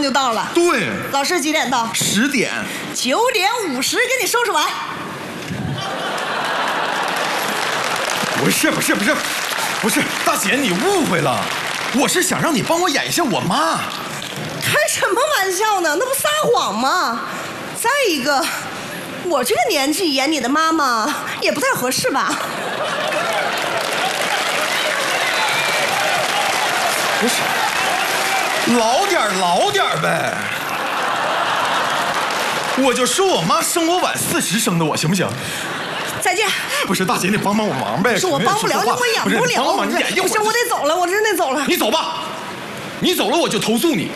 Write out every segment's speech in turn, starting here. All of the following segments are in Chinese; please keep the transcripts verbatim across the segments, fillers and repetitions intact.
就到了。 对， 老师几点到？ 十点。 九点五十给你收拾完。 不是不是不是，不是大姐，你误会了，我是想让你帮我演一下我妈。 开什么玩笑呢？那不撒谎吗？再一个，我这个年纪演你的妈妈也不太合适吧？ 不是，老点老点呗。我就说我妈生我晚四十生的我，行不行？ 再见。 不是大姐，你帮帮我忙呗。 是我帮不了你，我演不了。 帮忙你演一会儿。 不行，我得走了，我真得走了。 你走吧，你走了我就投诉你。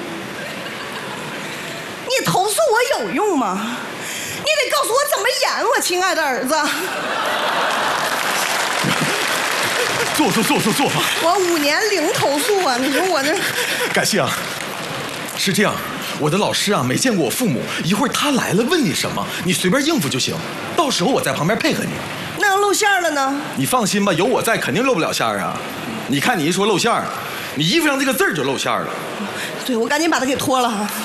你投诉我有用吗？你得告诉我怎么演，我亲爱的儿子。 坐坐坐坐坐吧。 我五年零投诉啊！你说我这…… 感谢啊。是这样，我的老师啊没见过我父母，一会儿他来了问你什么，你随便应付就行，到时候我在旁边配合你。 那要露馅了呢？ 你放心吧，有我在肯定露不了馅儿啊。你看你一说露馅儿，你衣服上这个字儿就露馅儿了。 对，我赶紧把它给脱了哈。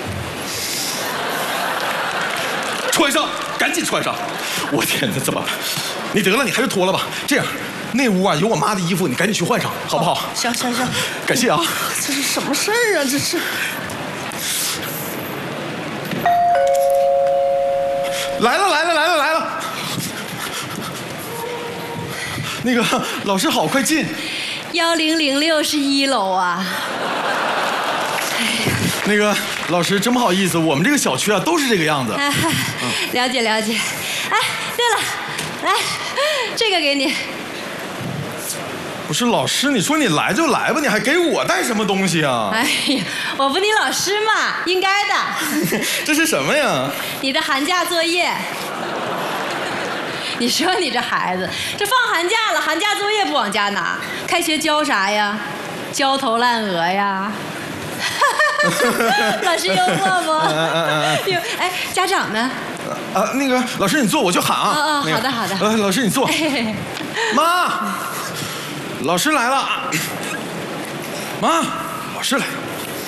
穿上，赶紧穿上！我天哪，怎么？你得了，你还是脱了吧。这样，那屋啊有我妈的衣服，你赶紧去换上，好不好？ 行行行， 感谢啊。 这是什么事儿啊？这是。 来了来了来了来了。那个老师好，快进。 幺零零六是一楼啊。 那个老师真不好意思，我们这个小区啊都是这个样子。 哎嗯、了解了解。哎，对了，来，这个给你。 不是老师，你说你来就来吧，你还给我带什么东西啊？ 哎呀，我不你老师嘛，应该的。 这是什么呀？ 你的寒假作业。你说你这孩子，这放寒假了，寒假作业不往家拿，开学交啥呀？焦头烂额呀。老师幽默不？有哎，家长呢？ 啊，那个老师你坐，我去喊啊。 哦哦， 那个、 好的好的。 呃，老师你坐。 哎、 妈，老师来了。妈，老师来了。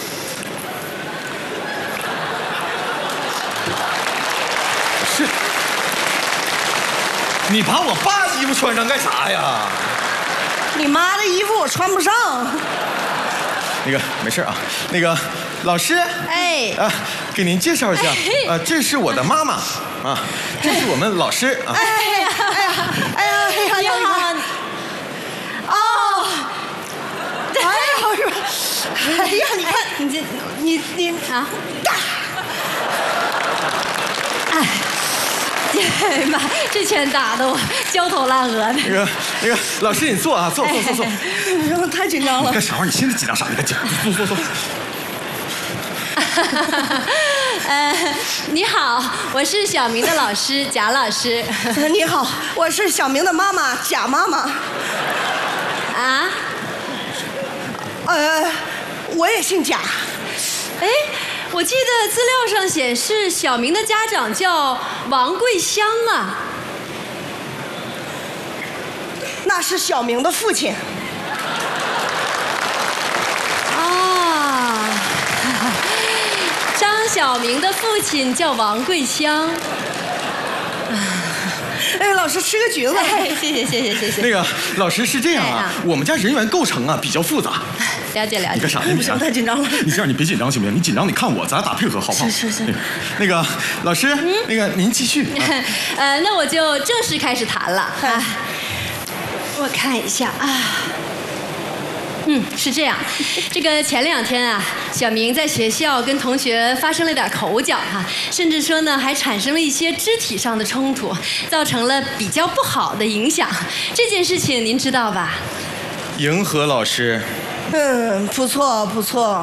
是。你把我爸衣服穿上干啥呀？ 你妈的衣服我穿不上。 那个没事啊，那个老师， 哎， 啊，给您介绍一下， 哎、 啊，这是我的妈妈，啊，这是我们老师啊。 哎呀，哎呀，哎呀，哎呀， 你好。 哦，哎呀，我说，哎呀，你看，你这，你你啊，哎。哎妈，这拳打得我焦头烂额的。 那个那个老师，你坐啊，坐坐坐坐。 哎，太紧张了。 干啥玩意儿？你现在紧张啥？你赶紧坐坐坐。 呃，你好，我是小明的老师贾老师。 你好，我是小明的妈妈贾妈妈。 啊？ 呃，我也姓贾。 哎。我记得资料上显示，小明的家长叫王桂香啊。 那是小明的父亲。 啊，张小明的父亲叫王桂香。 哎，老师吃个橘子。 哎，谢谢谢谢谢谢。 那个老师是这样啊， 哎、 我们家人员构成啊比较复杂。 了解了解。 你干啥呢？ 不行，太紧张了。 你这样，你别紧张行不行？你紧张，你看我，咱俩打配合好不好？ 是是是。 那个老师，嗯、那个您继续。啊、 呃，那我就正式开始谈了。啊，我看一下啊。嗯，是这样，这个前两天啊，小明在学校跟同学发生了点口角哈、啊，甚至说呢还产生了一些肢体上的冲突，造成了比较不好的影响。这件事情您知道吧？ 迎合老师。 嗯，不错不错。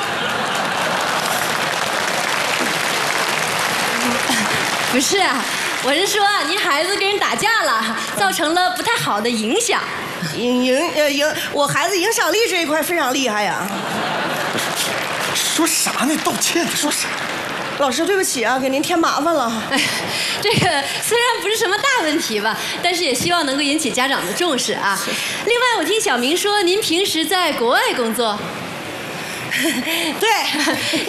不是啊，我是说您孩子跟人打架了，造成了不太好的影响。 影影呃影，我孩子影响力这一块非常厉害呀。 说啥呢？道歉，说啥？ 老师，对不起啊，给您添麻烦了。 哎，这个虽然不是什么大问题吧，但是也希望能够引起家长的重视啊。另外，我听小明说您平时在国外工作。 对。